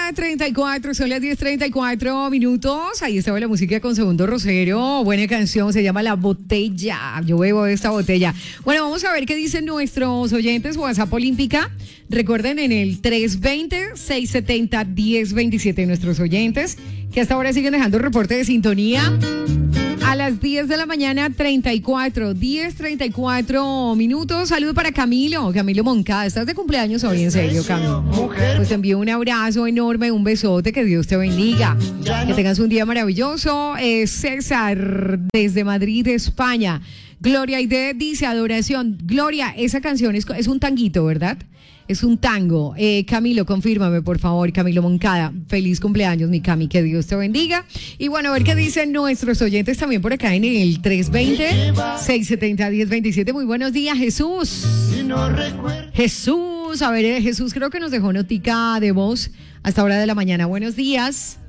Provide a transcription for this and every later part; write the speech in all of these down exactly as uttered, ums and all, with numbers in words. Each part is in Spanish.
treinta y cuatro, son las diez treinta y cuatro minutos. Ahí estaba la música con Segundo Rosero. Buena canción, se llama La Botella. Yo bebo de esta botella. Bueno, vamos a ver qué dicen nuestros oyentes. WhatsApp Olímpica. Recuerden en el tres veinte, seiscientos setenta, diez veintisiete nuestros oyentes que hasta ahora siguen dejando reporte de sintonía. A las diez de la mañana, treinta y cuatro, diez treinta y cuatro minutos. Saludo para Camilo, Camilo Moncada. Estás de cumpleaños hoy, en serio, Camilo. Pues te envío un abrazo enorme, un besote, que Dios te bendiga. Que tengas un día maravilloso. Eh, César, desde Madrid, España. Gloria Aide dice, adoración. Gloria, esa canción es, es un tanguito, ¿verdad? Es un tango. Eh, Camilo, confírmame, por favor. Camilo Moncada, feliz cumpleaños, mi Cami, que Dios te bendiga. Y bueno, a ver qué dicen nuestros oyentes también por acá en el tres veinte, seiscientos setenta, diez veintisiete. Muy buenos días, Jesús. Jesús, a ver, eh, Jesús creo que nos dejó notica de voz hasta hora de la mañana. Buenos días.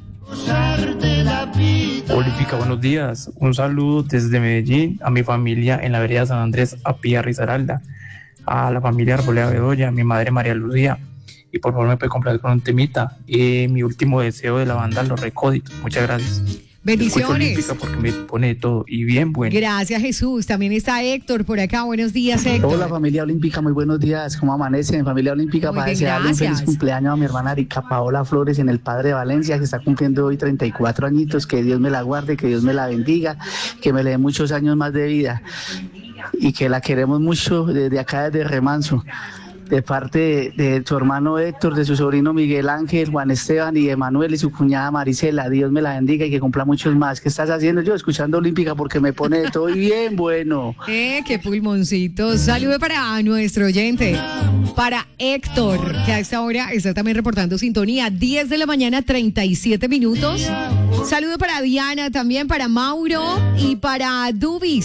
Olímpica, buenos días. Un saludo desde Medellín a mi familia en la vereda San Andrés, a Pía Risaralda, a la familia Arboleda Bedoya, a mi madre María Lucía. Y por favor me puede comprar con un temita. Y mi último deseo de la banda Los Recóditos. Muchas gracias. Bendiciones. Porque me pone de todo y bien bueno. Gracias, Jesús. También está Héctor por acá. Buenos días, Héctor. Hola, familia olímpica. Muy buenos días. ¿Cómo amanecen? Familia olímpica, Muy para bien, desearle un gracias. feliz cumpleaños a mi hermana Erika Paola Flores en el Padre de Valencia, que está cumpliendo hoy treinta y cuatro añitos. Que Dios me la guarde, que Dios me la bendiga, que me le dé muchos años más de vida y que la queremos mucho desde acá, desde Remanso. De parte de, de tu hermano Héctor, de su sobrino Miguel Ángel, Juan Esteban y Emanuel y su cuñada Marisela. Dios me la bendiga y que cumpla muchos más. ¿Qué estás haciendo? Yo escuchando Olímpica porque me pone de todo y bien bueno. Eh, qué pulmoncito. Saludo para nuestro oyente, para Héctor, que a esta hora está también reportando sintonía. diez de la mañana, treinta y siete minutos. Saludo para Diana, también para Mauro y para Dubis.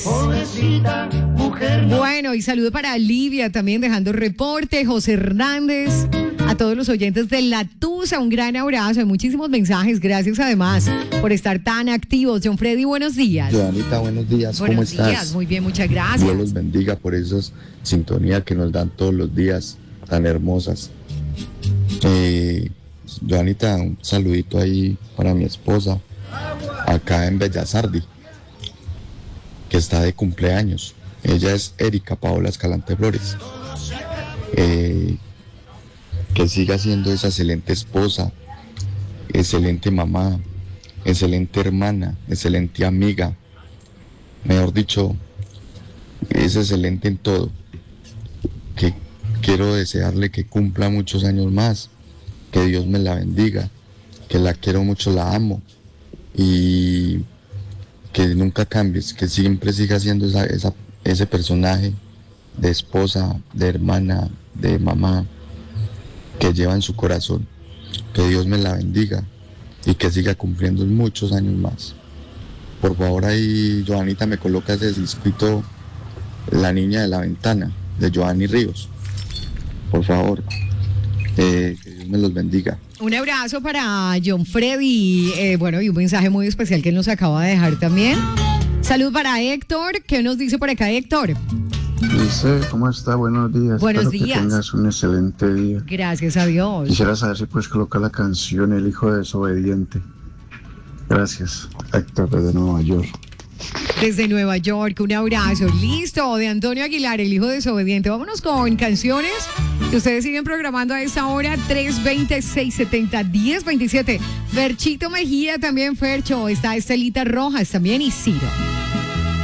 Bueno, y saludo para Livia también dejando reporte. José Hernández, a todos los oyentes de La Tusa, un gran abrazo. Hay muchísimos mensajes. Gracias además por estar tan activos. John Freddy, buenos días. Joanita, buenos días. ¿Cómo buenos estás? días, muy bien, muchas gracias. Dios los bendiga por esas sintonías que nos dan todos los días tan hermosas. Eh, Joanita, un saludito ahí para mi esposa, acá en Bellasardi, que está de cumpleaños. Ella es Erika Paola Escalante Flores. Eh, que siga siendo esa excelente esposa, excelente mamá, excelente hermana, excelente amiga. Mejor dicho, es excelente en todo. Que quiero desearle que cumpla muchos años más, que Dios me la bendiga, que la quiero mucho, la amo y que nunca cambies, que siempre siga siendo esa, esa, ese personaje de esposa, de hermana, de mamá que lleva en su corazón. Que Dios me la bendiga y que siga cumpliendo muchos años más. Por favor, ahí, Joanita, me coloca ese disquito La Niña de la Ventana, de Joanny Ríos. Por favor, eh, que Dios me los bendiga. Un abrazo para John Freddy, eh, bueno, y un mensaje muy especial que él nos acaba de dejar también. Salud para Héctor. ¿Qué nos dice por acá, Héctor? Dice, ¿cómo está? Buenos días. Buenos Espero días. que tengas un excelente día. Gracias a Dios. Quisiera saber si puedes colocar la canción El Hijo Desobediente. Gracias. Héctor, desde Nueva York. Desde Nueva York, un abrazo. Listo, de Antonio Aguilar, El Hijo Desobediente. Vámonos con canciones que ustedes siguen programando a esta hora. tres veinte, seiscientos setenta, diez veintisiete. Ferchito Mejía también, Fercho. Está Estelita Rojas también y Ciro.